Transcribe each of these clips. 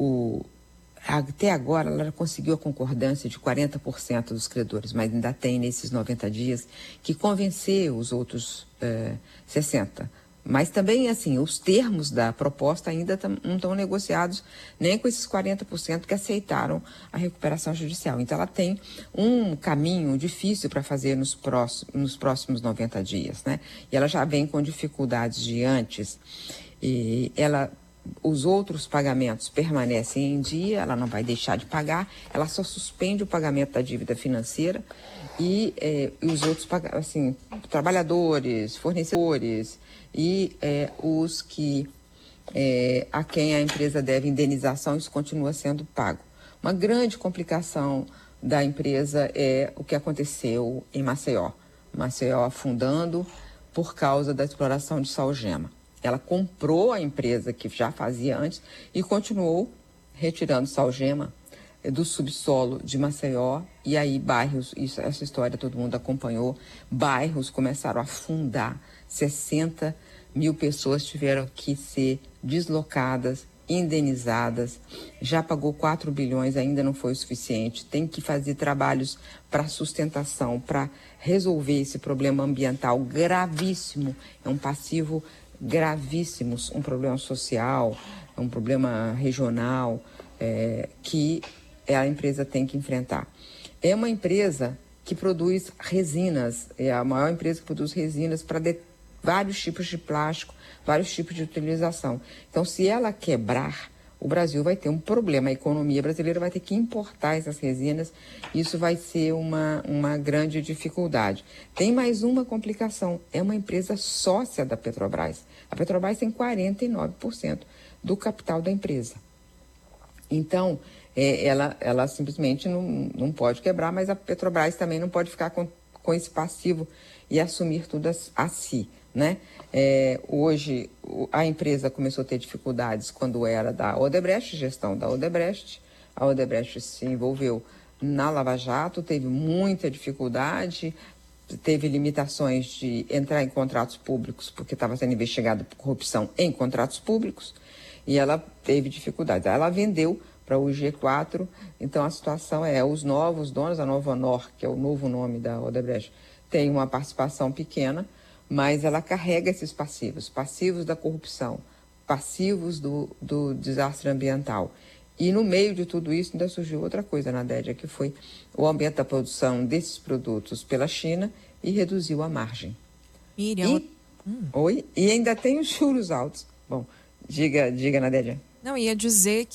até agora ela conseguiu a concordância de 40% dos credores, mas ainda tem nesses 90 dias que convencer os outros 60%. Mas também, assim, os termos da proposta ainda não estão negociados nem com esses 40% que aceitaram a recuperação judicial. Então, ela tem um caminho difícil para fazer nos próximos 90 dias, né? E ela já vem com dificuldades de antes. E os outros pagamentos permanecem em dia, ela não vai deixar de pagar, ela só suspende o pagamento da dívida financeira e os outros, assim, trabalhadores, fornecedores e os que a quem a empresa deve indenização, isso continua sendo pago. Uma grande complicação da empresa é o que aconteceu em Maceió. Maceió afundando por causa da exploração de salgema. Ela comprou a empresa que já fazia antes e continuou retirando salgema do subsolo de Maceió. E aí bairros, essa história todo mundo acompanhou, bairros começaram a afundar. 60 mil pessoas tiveram que ser deslocadas, indenizadas. Já pagou 4 bilhões, ainda não foi o suficiente. Tem que fazer trabalhos para sustentação, para resolver esse problema ambiental gravíssimo. É um passivo gravíssimos, um problema social, um problema regional que a empresa tem que enfrentar. É uma empresa que produz resinas, é a maior empresa que produz resinas para vários tipos de plástico, vários tipos de utilização. Então, se ela quebrar, o Brasil vai ter um problema, a economia brasileira vai ter que importar essas resinas, isso vai ser uma grande dificuldade. Tem mais uma complicação, é uma empresa sócia da Petrobras. A Petrobras tem 49% do capital da empresa. Então, ela simplesmente não pode quebrar, mas a Petrobras também não pode ficar com esse passivo e assumir tudo a si, né? Hoje a empresa começou a ter dificuldades quando era da Odebrecht, gestão da Odebrecht. A Odebrecht se envolveu na Lava Jato, teve muita dificuldade, teve limitações de entrar em contratos públicos porque estava sendo investigada por corrupção em contratos públicos e ela teve dificuldades. Ela vendeu para o G4, então a situação os novos donos, a Nova Honor, que é o novo nome da Odebrecht, tem uma participação pequena, mas ela carrega esses passivos da corrupção, passivos do desastre ambiental. E no meio de tudo isso ainda surgiu outra coisa na DEDIA, que foi o aumento da produção desses produtos pela China e reduziu a margem. Miriam. E ainda tem os juros altos. Bom, diga na DEDIA. Não, ia dizer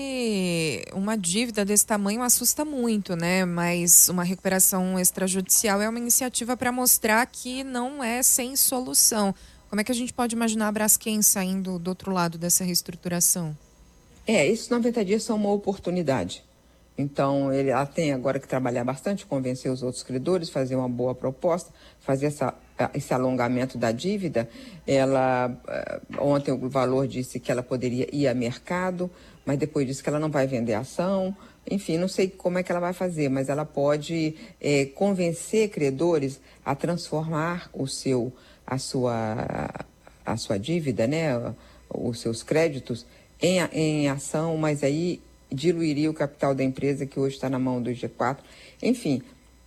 que uma dívida desse tamanho assusta muito, né? Mas uma recuperação extrajudicial é uma iniciativa para mostrar que não é sem solução. Como é que a gente pode imaginar a Braskem saindo do outro lado dessa reestruturação? Esses 90 dias são uma oportunidade. Então, ela tem agora que trabalhar bastante, convencer os outros credores, fazer uma boa proposta, fazer esse alongamento da dívida. Ontem o Valor disse que ela poderia ir a mercado, mas depois disse que ela não vai vender ação. Enfim, não sei como é que ela vai fazer, mas ela pode convencer credores a transformar a sua dívida, né, os seus créditos, em ação, mas aí diluiria o capital da empresa que hoje está na mão do G4. Enfim,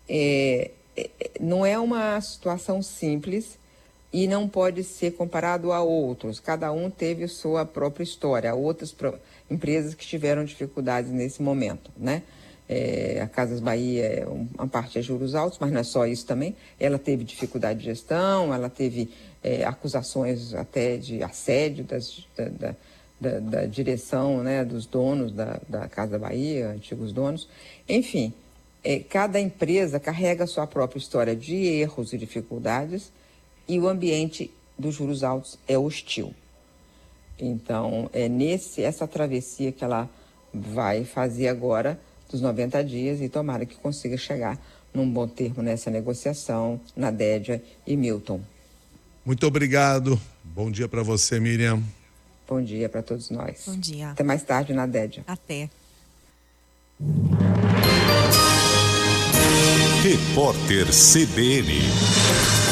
não é uma situação simples e não pode ser comparado a outros. Cada um teve sua própria história. Há outras empresas que tiveram dificuldades nesse momento, né? A Casas Bahia, uma parte é juros altos, mas não é só isso também. Ela teve dificuldade de gestão, ela teve acusações até de assédio da direção, né, dos donos da Casa Bahia, antigos donos. Enfim, cada empresa carrega a sua própria história de erros e dificuldades e o ambiente dos juros altos é hostil. Então, essa travessia que ela vai fazer agora dos 90 dias e tomara que consiga chegar num bom termo nessa negociação, na DEDIA e Milton. Muito obrigado. Bom dia para você, Miriam. Bom dia para todos nós. Bom dia. Até mais tarde na DEDIA. Até. Repórter CBN.